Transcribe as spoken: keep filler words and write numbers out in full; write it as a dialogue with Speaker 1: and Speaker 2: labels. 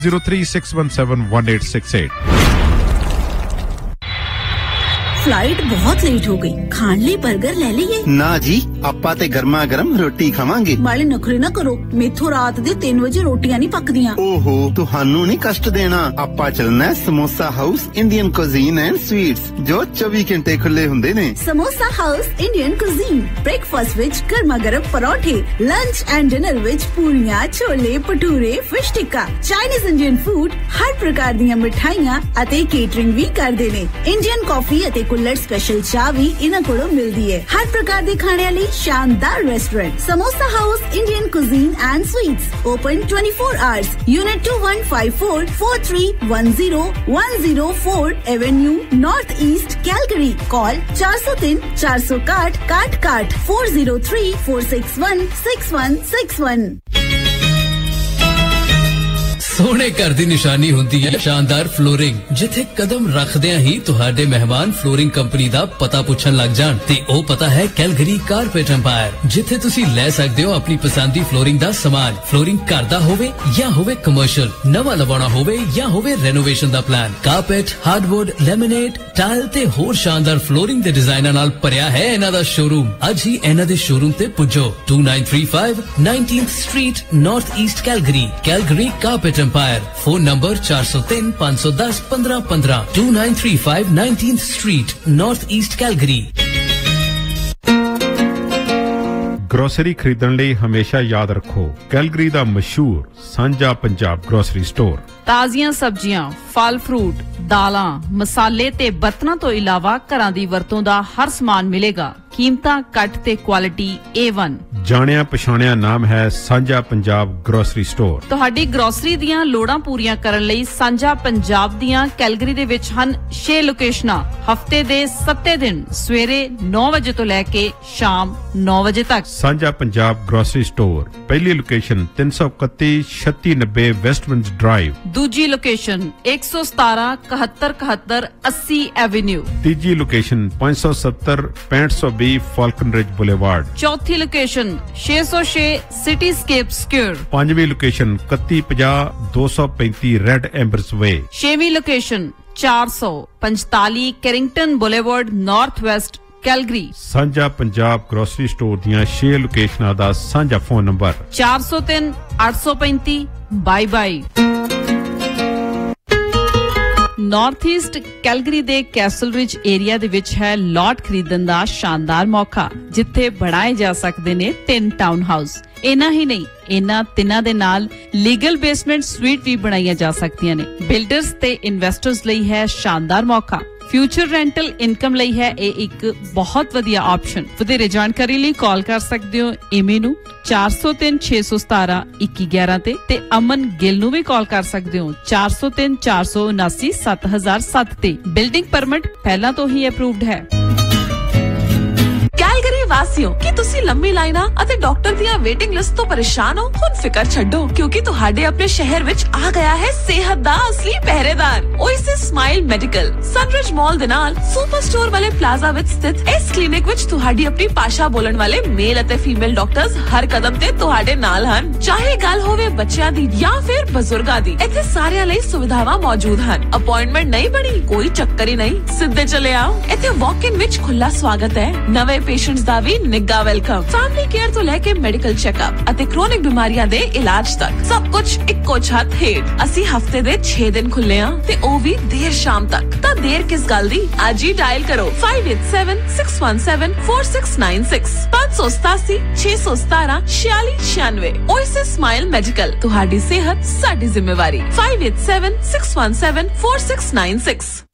Speaker 1: zero three six one seven one eight six eight.
Speaker 2: Flight बहुत late हो गई, खान ਲਈ 버ਗਰ ਲੈ ਲਈਏ?
Speaker 3: ਨਾ ਜੀ, ਆਪਾਂ ਤੇ ਗਰਮਾ ਗਰਮ ਰੋਟੀ ਖਾਵਾਂਗੇ।
Speaker 2: ਮਾਲੇ ਨਖਰੇ ਨਾ ਕਰੋ, ਮੇਥੋਂ ਰਾਤ ਦੇ ਤਿੰਨ ਵਜੇ ਰੋਟੀਆਂ ਨਹੀਂ ਪੱਕਦੀਆਂ।
Speaker 3: ਓਹੋ, ਤੁਹਾਨੂੰ ਨਹੀਂ ਕਸ਼ਟ ਦੇਣਾ। ਆਪਾਂ ਚੱਲਣਾ ਹੈ samosa house Indian cuisine and sweets, ਜੋ ਚੌਵੀ ਘੰਟੇ ਖੁੱਲੇ ਹੁੰਦੇ ਨੇ।
Speaker 2: Samosa house Indian cuisine breakfast ਵਿੱਚ ਗਰਮਾ ਗਰਮ ਪਰੌਠੇ, ਲੰਚ ਐਂਡ ਡਿਨਰ ਵਿੱਚ ਪੂਰੀਆਂ, ਛੋਲੇ, ਭਟੂਰੇ, ਫਿਸ਼ ਟਿੱਕਾ, ਚਾਈਨੀਜ਼ ਇੰਡੀਅਨ ਫੂਡ, ਹਰ ਪ੍ਰਕਾਰ ਦੀਆਂ ਮਿਠਾਈਆਂ ਅਤੇ ਕੇਟਰਿੰਗ ਵੀ ਕਰਦੇ ਨੇ। ਇੰਡੀਅਨ ਕਾਫੀ ਅਤੇ ਕੁੱਲੜ ਸਪੈਸ਼ਲ ਚਾਹ ਵੀ ਇਹਨਾਂ ਕੋਲੋਂ ਮਿਲਦੀ ਹੈ। ਹਰ ਪ੍ਰਕਾਰ ਦੇ ਖਾਣਿਆਂ ਲਈ ਸ਼ਾਨਦਾਰ restaurant samosa house Indian cuisine and sweets, open twenty-four hours, unit two one five four four three one zero one zero four Avenue North East, Calgary. Call four oh three four oh one one one four zero three four six one six one six one.
Speaker 4: ਸੋਹਣੇ ਘਰ ਦੀ ਨਿਸ਼ਾਨੀ ਹੁੰਦੀ ਹੈ ਸ਼ਾਨਦਾਰ flooring, ਜਿੱਥੇ ਕਦਮ ਰੱਖਦਿਆਂ ਹੀ ਤੁਹਾਡੇ ਮਹਿਮਾਨ ਫਲੋਰਿੰਗ ਕੰਪਨੀ ਦਾ ਪਤਾ ਪੁੱਛਣ ਲੱਗ ਜਾਣ। ਤੇ ਉਹ ਪਤਾ ਹੈ ਕੈਲਗਰੀ ਕਾਰਪੇਟ ਐਮਪਾਇਰ, ਜਿੱਥੇ ਤੁਸੀਂ ਲੈ ਸਕਦੇ ਹੋ ਆਪਣੀ ਪਸੰਦੀ ਫਲੋਰਿੰਗ ਦਾ ਸਮਾਨ। ਫਲੋਰਿੰਗ ਘਰ ਦਾ ਹੋਵੇ ਜਾਂ ਹੋਵੇ ਕਮਰਸ਼ੀਅਲ, ਨਵਾਂ ਲਵਾਉਣਾ ਹੋਵੇ ਜਾਂ ਹੋਵੇ ਰੈਨੋਵੇਸ਼ਨ ਦਾ plan, carpet, hardwood, laminate, tile ਤੇ ਹੋਰ ਸ਼ਾਨਦਾਰ ਫਲੋਰਿੰਗ ਦੇ ਡਿਜ਼ਾਈਨਾਂ ਨਾਲ ਭਰਿਆ ਹੈ ਇਹਨਾਂ ਦਾ ਸ਼ੋਰੂਮ। ਅੱਜ ਹੀ ਇਹਨਾਂ ਦੇ ਸ਼ੋਰੂਮ ਤੇ ਪੁੱਜੋ। two nine three five nineteenth Street, North East, Calgary. Calgary Carpet Empire. Phone number four oh three five one zero one five one five two nine three five nineteenth Street, North East, Calgary.
Speaker 1: Grocery ਖਰੀਦਣ ਲਈ ਹਮੇਸ਼ਾ ਯਾਦ ਰੱਖੋ Calgary ਦਾ ਮਸ਼ਹੂਰ ਸਾਂਝਾ Punjab grocery store.
Speaker 5: ਤਾਜ਼ੀਆਂ ਸਬਜ਼ੀਆਂ, ਫਲ ਫਰੂਟ, ਦਾਲਾਂ, ਮਸਾਲੇ ਤੇ ਬਰਤਨਾਂ ਤੋਂ ਇਲਾਵਾ ਘਰਾਂ ਦੀ ਵਰਤੋਂ ਦਾ ਹਰ ਸਮਾਨ ਮਿਲੇਗਾ। ਕੀਮਤਾਂ ਘੱਟ ਤੇ ਕੁਆਲਿਟੀ A one।
Speaker 1: ਜਾਣਿਆ ਪਛਾਣਿਆ ਨਾਮ ਹੈ ਸਾਂਝਾ ਪੰਜਾਬ ਗਰੋਸਰੀ ਸਟੋਰ।
Speaker 5: ਤੁਹਾਡੀ ਗਰੋਸਰੀ ਦੀਆਂ ਲੋੜਾਂ ਪੂਰੀਆਂ ਕਰਨ ਲਈ ਸਾਂਝਾ ਪੰਜਾਬ ਦੀਆਂ ਕੈਲਗਰੀ ਦੇ ਵਿੱਚ ਹਨ ਛੇ ਲੋਕੇਸ਼ਨਾਂ। ਹਫਤੇ ਦੇ ਸੱਤੇ ਦਿਨ ਸਵੇਰੇ ਨੌ ਵਜੇ ਤੋਂ ਲੈ ਕੇ ਸ਼ਾਮ ਨੌ ਵਜੇ ਤੱਕ।
Speaker 1: ਸਾਂਝਾ ਪੰਜਾਬ ਗਰੋਸਰੀ ਸਟੋਰ, ਪਹਿਲੀ ਲੋਕੇਸ਼ਨ ਤਿੰਨ ਸੌ ਇਕੱਤੀ ਛੱਤੀ ਨੱਬੇ ਵੈਸਟਮਿੰਡ ਡਰਾਈਵ।
Speaker 5: ਦੂਜੀ ਲੋਕੇਸ਼ਨ ਇੱਕ ਸੌ ਸਤਾਰਾਂ ਇਕਹੱਤਰ ਇਕਹੱਤਰ ਅੱਸੀ ਐਵੇਨਿਊ।
Speaker 1: ਤੀਜੀ ਲੋਕੇਸ਼ਨ ਪੰਜ ਸੌ ਸੱਤਰ ਪੈਂਹਠ ਸੌ ਵੀਹ ਫਾਲਕਨ ਰਿਜ ਬੁਲੇਵਾਰਡ।
Speaker 5: ਚੌਥੀ ਲੋਕੇਸ਼ਨ ਛੇ ਸੌ ਛੇ ਸਿਟੀ ਸਕੇਪ ਸਕੁਅਰ।
Speaker 1: ਪੰਜਵੀਂ ਲੋਕੇਸ਼ਨ ਇਕੱਤੀ ਪੰਜਾਹ ਦੋ ਸੌ ਪੈਂਤੀ ਰੈਡ ਐਂਬਰਸ ਵੇ।
Speaker 5: ਛੇਵੀਂ ਲੋਕੇਸ਼ਨ ਚਾਰ ਸੌ ਪੰਤਾਲੀ ਕੈਰਿੰਗਟਨ ਬੁਲੇਵਾਰਡ, ਨਾਰਥ ਵੈਸਟ, ਕੈਲਗਰੀ।
Speaker 1: ਸਾਂਝਾ ਪੰਜਾਬ ਗਰੋਸਰੀ ਸਟੋਰ ਦੀਆਂ ਛੇ ਲੋਕੇਸ਼ਨਾਂ ਦਾ ਸਾਂਝਾ ਫੋਨ ਨੰਬਰ
Speaker 5: ਚਾਰ ਸੌ ਤਿੰਨ ਅੱਠ ਸੌ ਪੈਂਤੀ ਬਾਈ ਬਾਈ। ਨਾਰਥ ਈਸਟ ਕੈਲਗਰੀ ਦੇ ਕੈਸਲ ਰਿਜ ਏਰੀਆ ਦੇ ਵਿੱਚ ਹੈ ਲਾਟ ਖਰੀਦਣ ਦਾ ਸ਼ਾਨਦਾਰ ਮੌਕਾ, ਜਿੱਥੇ ਬਣਾਏ ਜਾ ਸਕਦੇ ਨੇ ਤਿੰਨ ਟਾਊਨ ਹਾਊਸ। ਇੰਨਾ ਹੀ ਨਹੀਂ, ਇਹਨਾਂ ਤਿੰਨਾਂ ਦੇ ਨਾਲ ਲੀਗਲ ਬੇਸਮੈਂਟ ਸਵੀਟ ਵੀ ਬਣਾਈਆਂ ਜਾ ਸਕਦੀਆਂ ਨੇ। ਬਿਲਡਰਸ ਤੇ ਇਨਵੈਸਟਰਸ ਲਈ ਹੈ ਸ਼ਾਨਦਾਰ ਮੌਕਾ। ਫਿਊਚਰ ਰੈਂਟਲ ਇਨਕਮ ਲਈ ਹੈ ਇਹ ਇੱਕ ਬਹੁਤ ਵਧੀਆ ਆਪਸ਼ਨ। ਵਧੇਰੇ ਜਾਣਕਾਰੀ ਲਈ ਕਾਲ ਕਰ ਸਕਦੇ ਹੋ ਏਮੀ ਨੂੰ ਚਾਰ ਸੌ ਤਿੰਨ ਛੇ ਸੌ ਸਤਾਰਾਂ ਇੱਕੀ ਗਿਆਰਾਂ ਤੇ ਤੇ ਅਮਨ ਗਿੱਲ ਨੂੰ ਵੀ ਕਾਲ ਕਰ ਸਕਦੇ ਹੋ ਚਾਰ ਸੌ ਤਿੰਨ ਚਾਰ ਸੌ ਉਨਾਸੀ ਸੱਤ ਹਜ਼ਾਰ ਸੱਤ ਤੇ। ਬਿਲਡਿੰਗ ਪਰਮਿਟ ਪਹਿਲਾਂ ਤੋਂ ਹੀ ਅਪਰੂਵਡ ਹੈ।
Speaker 6: ਕੈਲਗਰੀ ਵਾਸੀਓ, ਕੀ ਤੁਸੀਂ ਲੰਮੀ ਲਾਈਨਾਂ ਅਤੇ ਡਾਕਟਰ ਦੀਆਂ ਵੇਟਿੰਗ ਲਿਸਟ ਤੋਂ ਪਰੇਸ਼ਾਨ ਹੋ? ਹੁਣ ਫਿਕਰ ਛੱਡੋ, ਕਿਉਂਕਿ ਤੁਹਾਡੇ ਆਪਣੇ ਸ਼ਹਿਰ ਵਿੱਚ ਆ ਗਿਆ ਹੈ ਸਿਹਤ ਦਾ ਅਸਲੀ ਪਹਿਰੇਦਾਰ ਓਏਸਿਸ ਸਮਾਈਲ ਮੈਡੀਕਲ। ਸਨਰਿਜ ਮਾਲ ਦੇ ਨਾਲ ਸੁਪਰ ਸਟੋਰ ਵਾਲੇ ਪਲਾਜ਼ਾ ਵਿੱਚ ਸਥਿਤ ਇਸ ਕਲੀਨਿਕ ਵਿੱਚ ਤੁਹਾਡੀ ਆਪਣੀ ਭਾਸ਼ਾ ਬੋਲਣ ਵਾਲੇ ਮੇਲ ਅਤੇ ਫੀਮੇਲ ਡਾਕਟਰਸ ਹਰ ਕਦਮ ਤੇ ਤੁਹਾਡੇ ਨਾਲ ਹਨ। ਚਾਹੇ ਗੱਲ ਹੋਵੇ ਬੱਚਿਆਂ ਦੀ ਜਾਂ ਫਿਰ ਬਜ਼ੁਰਗਾਂ ਦੀ, ਇੱਥੇ ਸਾਰਿਆਂ ਲਈ ਸੁਵਿਧਾਵਾਂ ਮੌਜੂਦ ਹਨ। ਅਪਾਇੰਟਮੈਂਟ ਨਹੀਂ ਬਣੀ, ਕੋਈ ਚੱਕਰ ਹੀ ਨਹੀਂ, ਸਿੱਧੇ ਚਲੇ ਆਓ। ਇੱਥੇ ਵਾਕ ਇਨ ਵਿੱਚ ਖੁੱਲਾ ਸਵਾਗਤ ਹੈ। ਨਵੇਂ ਪੇਸ਼ੈਂਟਸ ਦਾ ਵੀ ਨਿੱਘਾ ਵੈਲਕਮ। ਫੈਮਿਲੀ ਕੇਅਰ ਤੋਂ ਲੈ ਕੇ ਮੈਡੀਕਲ ਚੈੱਕਅਪ ਅਤੇ ਕ੍ਰੋਨਿਕ ਬਿਮਾਰੀਆਂ ਦੇ ਇਲਾਜ ਤੱਕ ਸਭ ਕੁਝ ਇੱਕੋ ਛੱਤ ਹੇਠ। ਅਸੀਂ ਹਫਤੇ ਦੇ ਛੇ ਦਿਨ ਖੁੱਲੇ ਹਾਂ ਤੇ ਉਹ ਵੀ ਦੇਰ ਸ਼ਾਮ ਤੱਕ। ਤਾਂ ਦੇਰ ਕਿਸ ਗੱਲ ਦੀ, ਅੱਜ ਹੀ ਡਾਇਲ ਕਰੋ five eight seven six one seven four six nine six ਪੰਜ ਸੌ ਸਤਾਸੀ ਛੇ ਸੌ ਸਤਾਰਾਂ ਛਿਆਲੀ ਛਿਆਨਵੇਂ। ਓਏਸਿਸ ਸਮਾਈਲ ਮੈਡੀਕਲ, ਤੁਹਾਡੀ ਸਿਹਤ ਸਾਡੀ ਜ਼ਿੰਮੇਵਾਰੀ। five eight seven six one seven four six nine six।